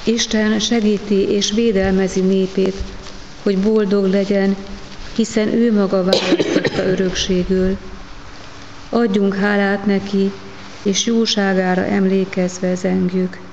Isten segíti és védelmezi népét, hogy boldog legyen, hiszen ő maga választotta örökségül. Adjunk hálát neki, és jóságára emlékezve zengjük.